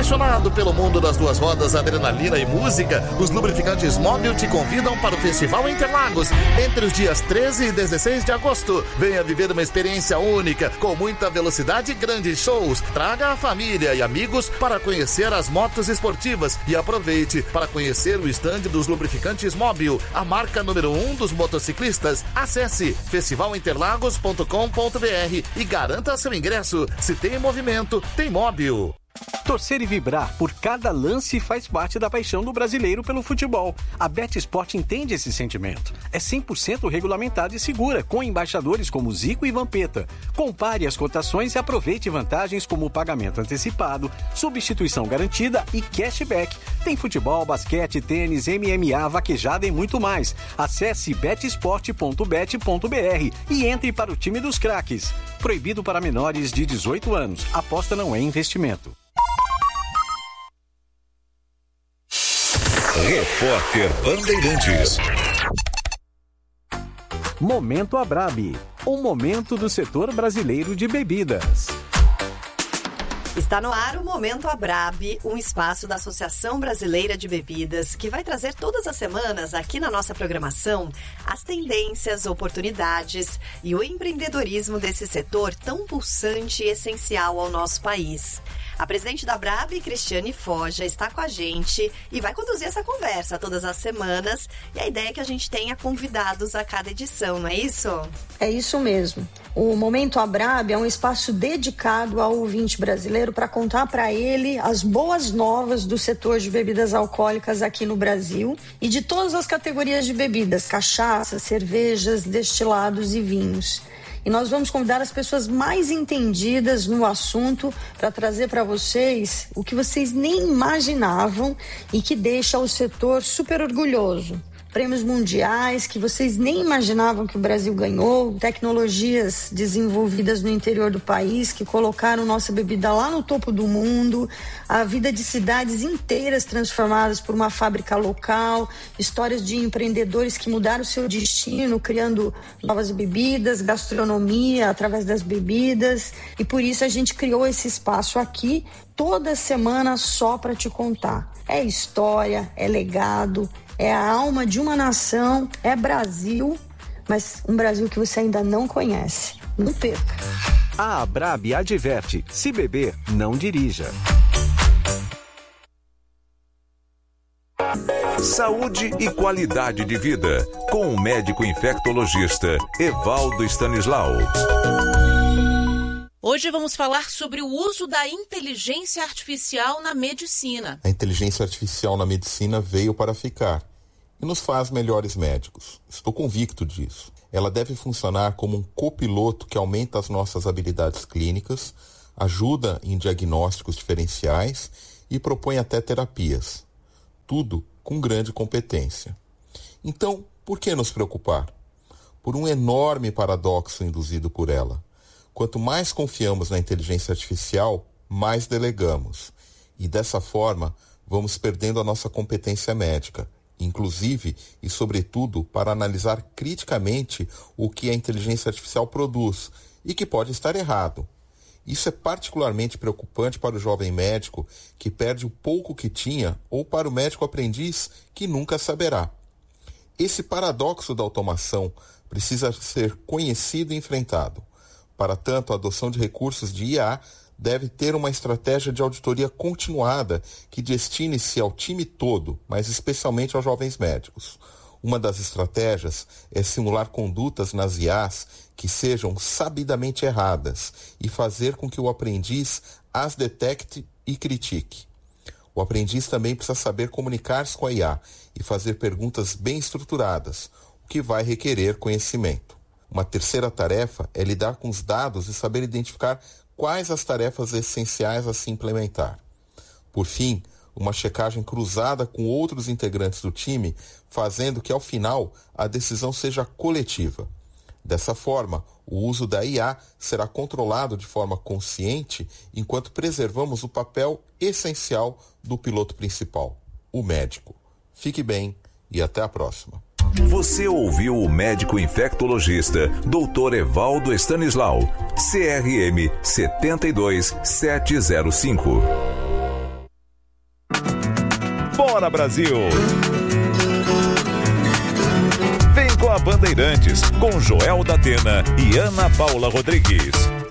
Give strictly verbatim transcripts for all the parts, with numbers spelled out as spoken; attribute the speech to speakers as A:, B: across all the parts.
A: Apaixonado pelo mundo das duas rodas, adrenalina e música, os lubrificantes Móbil te convidam para o Festival Interlagos entre os dias treze e dezesseis de agosto. Venha viver uma experiência única, com muita velocidade e grandes shows. Traga a família e amigos para conhecer as motos esportivas e aproveite para conhecer o estande dos lubrificantes Móbil, a marca número um dos motociclistas. Acesse festival interlagos ponto com ponto br e garanta seu ingresso. Se tem movimento, tem Móbil.
B: Torcer e vibrar por cada lance faz parte da paixão do brasileiro pelo futebol. A BetSport entende esse sentimento. É cem por cento regulamentada e segura, com embaixadores como Zico e Vampeta. Compare as cotações e aproveite vantagens como pagamento antecipado, substituição garantida e cashback. Tem futebol, basquete, tênis, M M A, vaquejada e muito mais. Acesse bet sport ponto bet ponto br e entre para o time dos craques. Proibido para menores de dezoito anos. Aposta não é investimento.
C: Repórter Bandeirantes.
B: Momento Abrabi, um momento do setor brasileiro de bebidas.
D: Está no ar o Momento Abrabi, um espaço da Associação Brasileira de Bebidas, que vai trazer todas as semanas aqui na nossa programação as tendências, oportunidades e o empreendedorismo desse setor tão pulsante e essencial ao nosso país. A presidente da Abrabi, Cristiane Foja, está com a gente e vai conduzir essa conversa todas as semanas. E a ideia é que a gente tenha convidados a cada edição, não é isso?
E: É isso mesmo. O Momento Abrabi é um espaço dedicado ao ouvinte brasileiro para contar para ele as boas novas do setor de bebidas alcoólicas aqui no Brasil e de todas as categorias de bebidas, cachaça, cervejas, destilados e vinhos. E nós vamos convidar as pessoas mais entendidas no assunto para trazer para vocês o que vocês nem imaginavam e que deixa o setor super orgulhoso. Prêmios mundiais que vocês nem imaginavam que o Brasil ganhou, tecnologias desenvolvidas no interior do país que colocaram nossa bebida lá no topo do mundo, a vida de cidades inteiras transformadas por uma fábrica local, histórias de empreendedores que mudaram seu destino, criando novas bebidas, gastronomia através das bebidas, e por isso a gente criou esse espaço aqui toda semana só para te contar. É história, é legado, é a alma de uma nação, é Brasil, mas um Brasil que você ainda não conhece. Não perca.
B: A Abrabi adverte: se beber, não dirija.
C: Saúde e qualidade de vida, com o médico infectologista Evaldo Stanislau.
F: Hoje vamos falar sobre o uso da inteligência artificial na medicina.
G: A inteligência artificial na medicina veio para ficar e nos faz melhores médicos. Estou convicto disso. Ela deve funcionar como um copiloto que aumenta as nossas habilidades clínicas, ajuda em diagnósticos diferenciais e propõe até terapias. Tudo com grande competência. Então, por que nos preocupar? Por um enorme paradoxo induzido por ela. Quanto mais confiamos na inteligência artificial, mais delegamos. E dessa forma, vamos perdendo a nossa competência médica, inclusive e sobretudo para analisar criticamente o que a inteligência artificial produz e que pode estar errado. Isso é particularmente preocupante para o jovem médico que perde o pouco que tinha ou para o médico aprendiz que nunca saberá. Esse paradoxo da automação precisa ser conhecido e enfrentado. Para tanto, a adoção de recursos de I A deve ter uma estratégia de auditoria continuada que destine-se ao time todo, mas especialmente aos jovens médicos. Uma das estratégias é simular condutas nas I As que sejam sabidamente erradas e fazer com que o aprendiz as detecte e critique. O aprendiz também precisa saber comunicar-se com a I A e fazer perguntas bem estruturadas, o que vai requerer conhecimento. Uma terceira tarefa é lidar com os dados e saber identificar quais as tarefas essenciais a se implementar. Por fim, uma checagem cruzada com outros integrantes do time, fazendo que, ao final, a decisão seja coletiva. Dessa forma, o uso da I A será controlado de forma consciente, enquanto preservamos o papel essencial do piloto principal, o médico. Fique bem e até a próxima.
C: Você ouviu o médico infectologista doutor Evaldo Stanislau, C R M sete dois sete zero cinco. Bora Brasil! Vem com a Bandeirantes, com Joel da Atena e Ana Paula Rodrigues.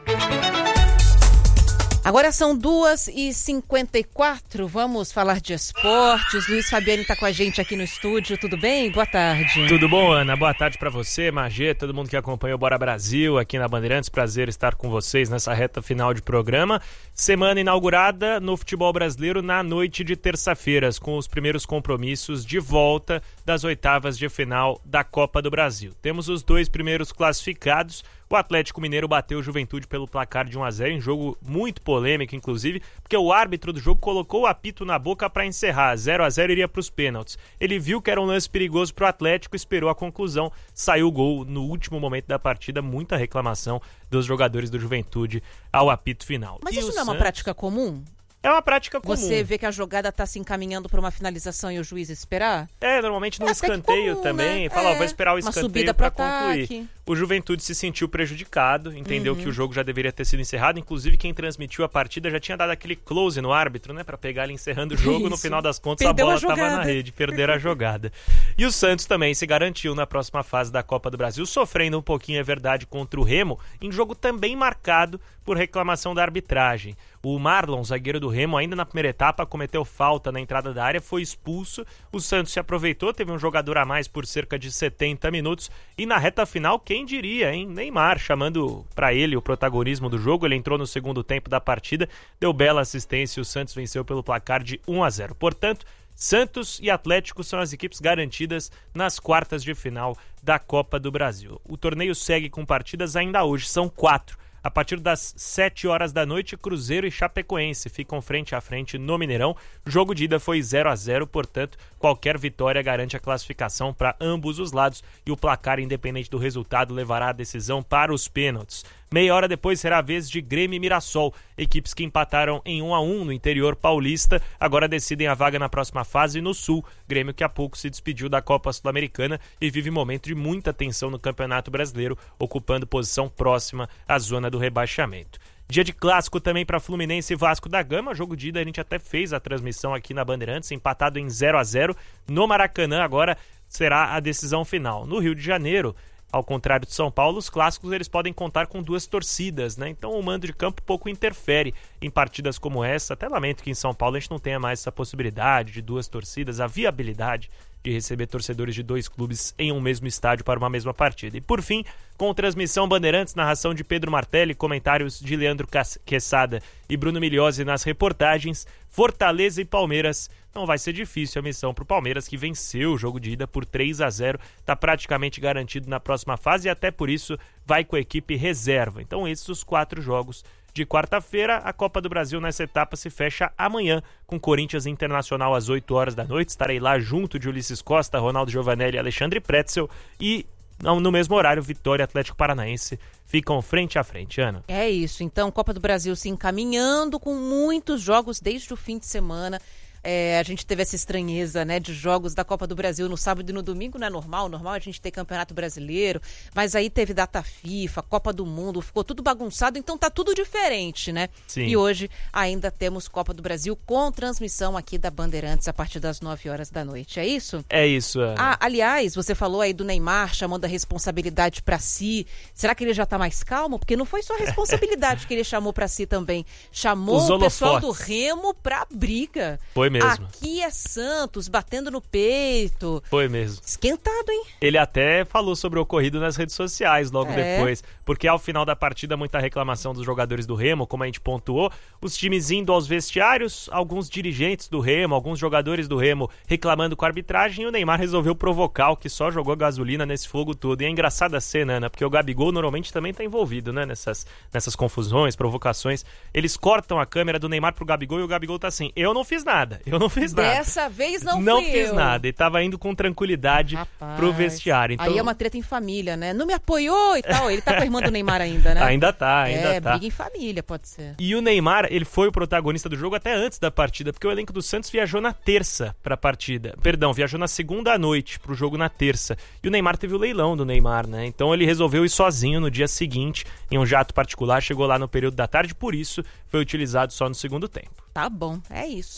F: Agora são duas e cinquenta e quatro, vamos falar de esportes. Luiz Fabiani está com a gente aqui no estúdio, tudo bem? Boa tarde.
H: Tudo bom, Ana? Boa tarde para você, Magê, todo mundo que acompanha o Bora Brasil aqui na Bandeirantes. Prazer estar com vocês nessa reta final de programa. Semana inaugurada no futebol brasileiro na noite de terça-feira, com os primeiros compromissos de volta das oitavas de final da Copa do Brasil. Temos os dois primeiros classificados. O Atlético Mineiro bateu o Juventude pelo placar de um a zero, em jogo muito polêmico, inclusive, porque o árbitro do jogo colocou o apito na boca para encerrar. zero a zero iria para os pênaltis. Ele viu que era um lance perigoso para o Atlético, esperou a conclusão, saiu o gol no último momento da partida. Muita reclamação dos jogadores do Juventude ao apito final.
F: Mas
H: e
F: isso não é
H: Santos...
F: uma prática comum?
H: É uma prática comum.
F: Você vê que a jogada está se encaminhando para uma finalização e o juiz esperar?
H: É, normalmente no
F: é
H: escanteio
F: comum,
H: também.
F: Né?
H: Fala,
F: é.
H: ó, vai esperar o escanteio para concluir. O Juventude se sentiu prejudicado, entendeu uhum. que o jogo já deveria ter sido encerrado. Inclusive, quem transmitiu a partida já tinha dado aquele close no árbitro, né? Para pegar ele encerrando o jogo. Isso. No final das contas, Perdeu a bola estava na rede. Perderam a jogada. E o Santos também se garantiu na próxima fase da Copa do Brasil, sofrendo um pouquinho, é verdade, contra o Remo, em jogo também marcado por reclamação da arbitragem. O Marlon, zagueiro do Remo, ainda na primeira etapa, cometeu falta na entrada da área, foi expulso. O Santos se aproveitou, teve um jogador a mais por cerca de setenta minutos. E na reta final, quem diria, hein? Neymar, chamando para ele o protagonismo do jogo. Ele entrou no segundo tempo da partida, deu bela assistência e o Santos venceu pelo placar de um a zero. Portanto, Santos e Atlético são as equipes garantidas nas quartas de final da Copa do Brasil. O torneio segue com partidas ainda hoje, são quatro. A partir das sete horas da noite, Cruzeiro e Chapecoense ficam frente a frente no Mineirão. O jogo de ida foi zero a zero, portanto, qualquer vitória garante a classificação para ambos os lados e o placar, independente do resultado, levará a decisão para os pênaltis. Meia hora depois será a vez de Grêmio e Mirassol, equipes que empataram em um a um no interior paulista, agora decidem a vaga na próxima fase no Sul. Grêmio que há pouco se despediu da Copa Sul-Americana e vive momento de muita tensão no Campeonato Brasileiro, ocupando posição próxima à zona do rebaixamento. Dia de clássico também para Fluminense e Vasco da Gama, jogo de ida a gente até fez a transmissão aqui na Bandeirantes, empatado em zero a zero no Maracanã, agora será a decisão final. No Rio de Janeiro, ao contrário de São Paulo, os clássicos eles podem contar com duas torcidas, né? Então o mando de campo pouco interfere em partidas como essa. Até lamento que em São Paulo a gente não tenha mais essa possibilidade de duas torcidas, a viabilidade de receber torcedores de dois clubes em um mesmo estádio para uma mesma partida. E por fim, com transmissão Bandeirantes, narração de Pedro Martelli, comentários de Leandro Quesada e Bruno Migliozzi nas reportagens, Fortaleza e Palmeiras. Não vai ser difícil a missão para o Palmeiras, que venceu o jogo de ida por três a zero, está praticamente garantido na próxima fase e até por isso vai com a equipe reserva. Então esses os quatro jogos de quarta-feira. A Copa do Brasil nessa etapa se fecha amanhã com Corinthians Internacional às oito horas da noite. Estarei lá junto de Ulisses Costa, Ronaldo Giovanelli e Alexandre Pretzel. E no mesmo horário, Vitória e Atlético Paranaense ficam frente a frente, Ana.
F: É isso, então Copa do Brasil se encaminhando com muitos jogos desde o fim de semana. É, a gente teve essa estranheza, né, de jogos da Copa do Brasil no sábado e no domingo, não é normal, normal a gente ter Campeonato Brasileiro, mas aí teve data FIFA, Copa do Mundo, ficou tudo bagunçado, então tá tudo diferente, né?
H: Sim.
F: E hoje ainda temos Copa do Brasil com transmissão aqui da Bandeirantes a partir das nove horas da noite, é isso?
H: É isso, Ana.
F: Ah, aliás, você falou aí do Neymar chamando a responsabilidade pra si, será que ele já tá mais calmo? Porque não foi só a responsabilidade que ele chamou pra si também, chamou
H: Os
F: o pessoal
H: holofotes.
F: do Remo pra briga.
H: Foi mesmo.
F: Aqui é Santos, batendo no peito.
H: Foi mesmo.
F: Esquentado, hein?
H: Ele até falou sobre o ocorrido nas redes sociais logo
F: É.
H: depois, porque ao final da partida muita reclamação dos jogadores do Remo, como a gente pontuou, os times indo aos vestiários, alguns dirigentes do Remo, alguns jogadores do Remo reclamando com a arbitragem, e o Neymar resolveu provocar o que só jogou gasolina nesse fogo todo. E é engraçada a cena, Ana, porque o Gabigol normalmente também tá envolvido, né, nessas, nessas confusões, provocações. Eles cortam a câmera do Neymar pro Gabigol e o Gabigol tá assim, eu não fiz nada, eu não fiz nada.
F: Dessa vez não,
H: Não
F: fui
H: fiz
F: eu.
H: nada, e tava indo com tranquilidade
F: Rapaz,
H: pro vestiário. Então...
F: Aí é uma treta em família, né? Não me apoiou e tal. Ele tá com a irmã do Neymar ainda, né?
H: Ainda tá, ainda
F: é,
H: tá.
F: briga em família, pode ser.
H: E o Neymar, ele foi o protagonista do jogo até antes da partida, porque o elenco do Santos viajou na terça pra partida. Perdão, viajou na segunda à noite pro jogo na terça. E o Neymar teve o leilão do Neymar, né? Então ele resolveu ir sozinho no dia seguinte, em um jato particular, chegou lá no período da tarde, por isso foi utilizado só no segundo tempo.
F: Tá bom, é isso. Valeu.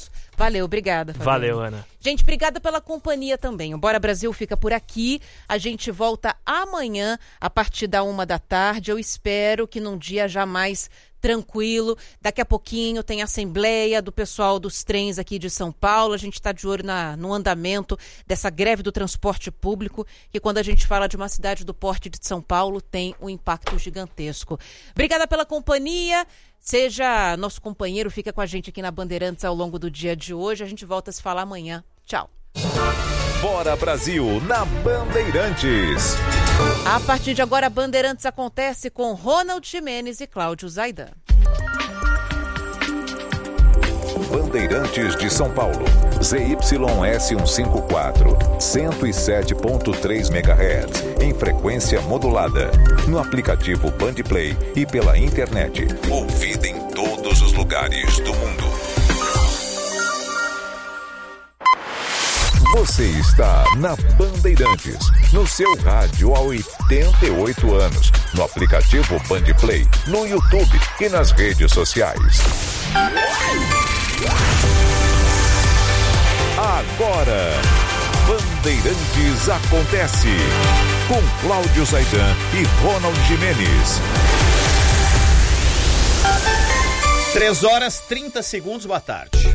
F: Valeu, obrigada. Fabiano.
H: Valeu, Ana.
F: Gente, obrigada pela companhia também. O Bora Brasil fica por aqui. A gente volta amanhã, a partir da uma da tarde. Eu espero que num dia jamais tranquilo. Daqui a pouquinho tem assembleia do pessoal dos trens aqui de São Paulo. A gente está de olho na, no andamento dessa greve do transporte público, que quando a gente fala de uma cidade do porte de São Paulo, tem um impacto gigantesco. Obrigada pela companhia. Seja nosso companheiro, fica com a gente aqui na Bandeirantes ao longo do dia de hoje. A gente volta a se falar amanhã. Tchau.
C: Bora Brasil na Bandeirantes.
F: A partir de agora, a Bandeirantes acontece com Ronald Gimenez e Cláudio Zaidan.
C: Bandeirantes de São Paulo, Z Y S cento e cinquenta e quatro, cento e sete ponto três megahertz, em frequência modulada, no aplicativo Bandplay e pela internet. Ouvida em todos os lugares do mundo. Você está na Bandeirantes, no seu rádio há oitenta e oito anos, no aplicativo Bandplay, no YouTube e nas redes sociais. Agora, Bandeirantes acontece, com Cláudio Zaidan e Ronald Gimenez.
I: três horas e trinta segundos, boa tarde.